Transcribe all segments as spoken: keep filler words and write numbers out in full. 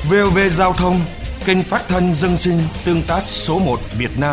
vê o vê Giao thông, kênh phát thanh dân sinh tương tác số một Việt Nam.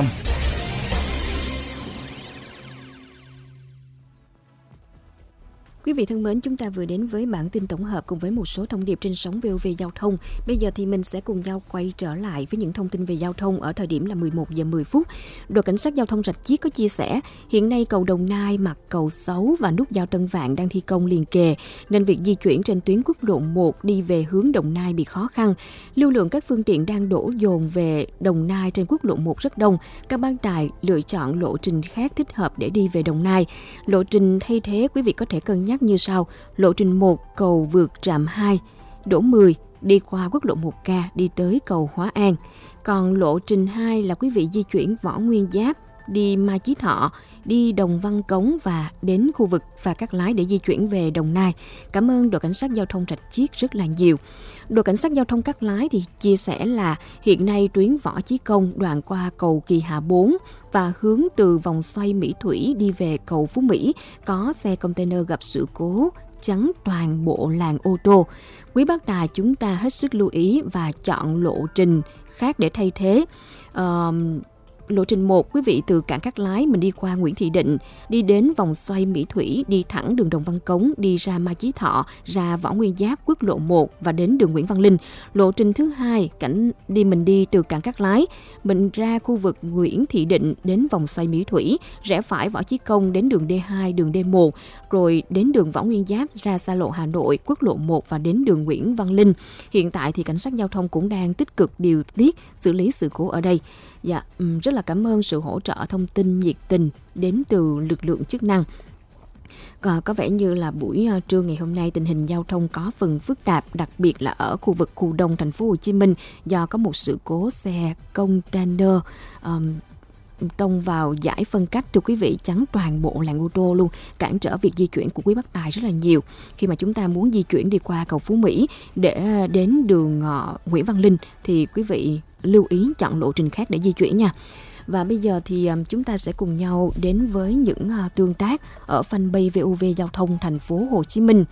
Quý vị thân mến, chúng ta vừa đến với bản tin tổng hợp cùng với một số thông điệp trên sóng vê o vê Giao thông. Bây giờ thì mình sẽ cùng nhau quay trở lại với những thông tin về giao thông ở thời điểm là mười một giờ mười phút. Đội cảnh sát giao thông Rạch Chiếc có chia sẻ, hiện nay cầu Đồng Nai, mặt cầu Sáu và nút giao Tân Vạn đang thi công liền kề, nên việc di chuyển trên tuyến quốc lộ một đi về hướng Đồng Nai bị khó khăn. Lưu lượng các phương tiện đang đổ dồn về Đồng Nai trên quốc lộ một rất đông. Các bác tài lựa chọn lộ trình khác thích hợp để đi về Đồng Nai. Lộ trình thay thế quý vị có thể cân nhắc như sau: lộ trình một cầu vượt trạm hai, đổ mười đi qua quốc lộ một K đi tới cầu Hóa An. Còn lộ trình hai là quý vị di chuyển Võ Nguyên Giáp đi Mai Chí Thọ, đi Đồng Văn Cống và đến khu vực Phà Cát Lái để di chuyển về Đồng Nai. Cảm ơn đội cảnh sát giao thông Rạch Chiếc rất là nhiều. Đội cảnh sát giao thông Cát Lái thì chia sẻ là hiện nay tuyến Võ Chí Công đoạn qua cầu Kỳ Hà bốn và hướng từ vòng xoay Mỹ Thủy đi về cầu Phú Mỹ có xe container gặp sự cố chắn toàn bộ làn ô tô. Quý bác tài chúng ta hết sức lưu ý và chọn lộ trình khác để thay thế. Uh, Lộ trình một, quý vị từ cảng Cát Lái mình đi qua Nguyễn Thị Định, đi đến vòng xoay Mỹ Thủy, đi thẳng đường Đồng Văn Cống, đi ra Mai Chí Thọ, ra Võ Nguyên Giáp, quốc lộ một và đến đường Nguyễn Văn Linh. Lộ trình thứ hai, cảnh đi mình đi từ cảng Cát Lái, mình ra khu vực Nguyễn Thị Định đến vòng xoay Mỹ Thủy, rẽ phải Võ Chí Công đến đường D hai, đường D một, rồi đến đường Võ Nguyên Giáp ra xa lộ Hà Nội, quốc lộ một và đến đường Nguyễn Văn Linh. Hiện tại thì cảnh sát giao thông cũng đang tích cực điều tiết xử lý sự cố ở đây. Dạ, rất là cảm ơn sự hỗ trợ thông tin nhiệt tình đến từ lực lượng chức năng. À, có vẻ như là buổi uh, trưa ngày hôm nay tình hình giao thông có phần phức tạp, đặc biệt là ở khu vực khu Đông thành phố Hồ Chí Minh do có một sự cố xe container um, tông vào giải phân cách, thưa quý vị, chắn toàn bộ làn ô tô luôn, cản trở việc di chuyển của quý bác tài rất là nhiều. Khi mà chúng ta muốn di chuyển đi qua cầu Phú Mỹ để đến đường uh, Nguyễn Văn Linh thì quý vị lưu ý chọn lộ trình khác để di chuyển nha. Và bây giờ thì um, chúng ta sẽ cùng nhau đến với những uh, tương tác ở fanpage vê o vê Giao thông thành phố Hồ Chí Minh.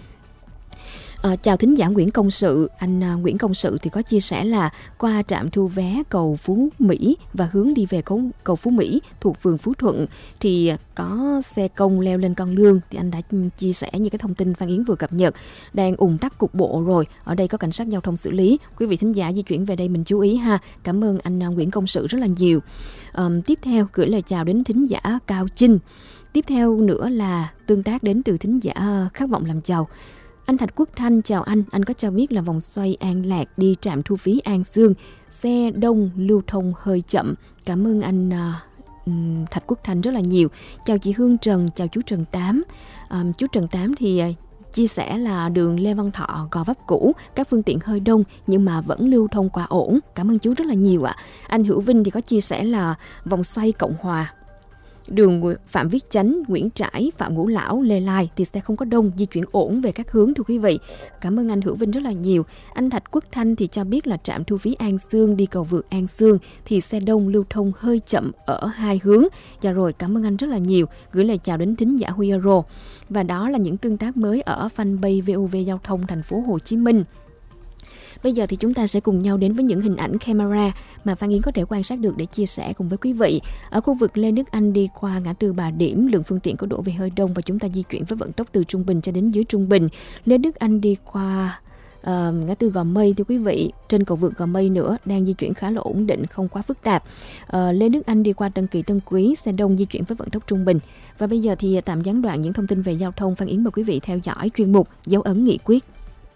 À, chào thính giả Nguyễn Công Sự. Anh uh, Nguyễn Công Sự thì có chia sẻ là qua trạm thu vé cầu Phú Mỹ và hướng đi về cầu, cầu Phú Mỹ thuộc phường Phú Thuận thì có xe công leo lên con lương. Thì anh đã chia sẻ như cái thông tin Phan Yến vừa cập nhật, đang ùn tắc cục bộ rồi, ở đây có cảnh sát giao thông xử lý. Quý vị thính giả di chuyển về đây mình chú ý ha. Cảm ơn anh uh, Nguyễn Công Sự rất là nhiều. Um, tiếp theo gửi lời chào đến thính giả Cao Chinh. Tiếp theo nữa là tương tác đến từ thính giả Khát Vọng Làm Giàu. Anh Thạch Quốc Thanh, chào anh. Anh có cho biết là vòng xoay An Lạc đi trạm thu phí An Sương, xe đông lưu thông hơi chậm. Cảm ơn anh uh, Thạch Quốc Thanh rất là nhiều. Chào chị Hương Trần, chào chú Trần Tám. Um, chú Trần Tám thì uh, chia sẻ là đường Lê Văn Thọ, Gò Vấp cũ, các phương tiện hơi đông nhưng mà vẫn lưu thông qua ổn. Cảm ơn chú rất là nhiều ạ. Anh Hữu Vinh thì có chia sẻ là vòng xoay Cộng Hòa, đường Phạm Viết Chánh, Nguyễn Trãi, Phạm Ngũ Lão, Lê Lai thì xe không có đông, di chuyển ổn về các hướng, thưa quý vị. Cảm ơn anh Hữu Vinh rất là nhiều. Anh Thạch Quốc Thanh thì cho biết là trạm thu phí An Sương đi cầu vượt An Sương thì xe đông lưu thông hơi chậm ở hai hướng. Dạ rồi, cảm ơn anh rất là nhiều. Gửi lời chào đến thính giả Huy Euro. Và đó là những tương tác mới ở fanpage vê o vê Giao thông thành phố Hồ Chí Minh. Bây giờ thì chúng ta sẽ cùng nhau đến với những hình ảnh camera mà Phan Yến có thể quan sát được để chia sẻ cùng với quý vị. Ở khu vực Lê Đức Anh đi qua ngã tư Bà Điểm, lượng phương tiện có đổ về hơi đông và chúng ta di chuyển với vận tốc từ trung bình cho đến dưới trung bình. Lê Đức Anh đi qua uh, ngã tư Gò Mây, thưa quý vị, trên cầu vượt Gò Mây nữa, đang di chuyển khá là ổn định, không quá phức tạp. Uh, Lê Đức Anh đi qua Tân Kỳ, Tân Quý, xe đông di chuyển với vận tốc trung bình. Và bây giờ thì tạm gián đoạn những thông tin về giao thông, Phan Yến mời quý vị theo dõi chuyên mục Dấu ấn nghị quyết.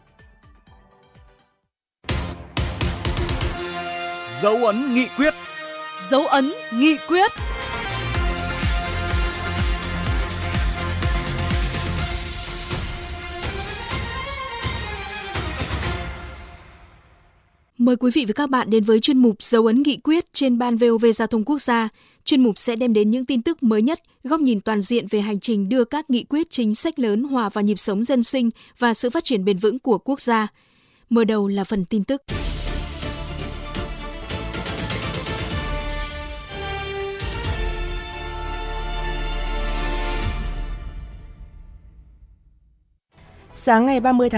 Dấu ấn nghị quyết. Dấu ấn nghị quyết. Mời quý vị và các bạn đến với chuyên mục Dấu ấn nghị quyết trên ban vê o vê Giao thông Quốc gia. Chuyên mục sẽ đem đến những tin tức mới nhất, góc nhìn toàn diện về hành trình đưa các nghị quyết chính sách lớn hòa vào nhịp sống dân sinh và sự phát triển bền vững của quốc gia. Mở đầu là phần tin tức. Sáng ngày ba mươi tháng